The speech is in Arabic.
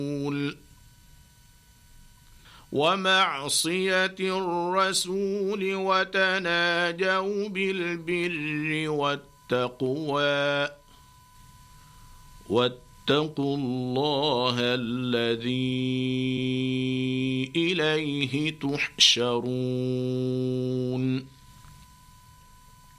ومعصية الرسول وتناجوا بالبر والتقوى واتقوا الله الذي إليه تحشرون.